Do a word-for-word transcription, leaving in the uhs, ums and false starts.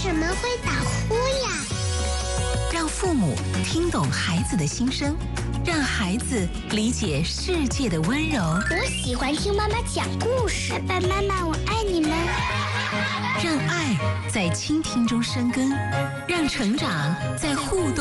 什么会打呼呀？ 让父母听懂孩子的心声，让孩子理解世界的温柔。 我喜欢听妈妈讲故事。爸爸妈妈，我爱你们。 让爱在倾听中生根，让成长在互动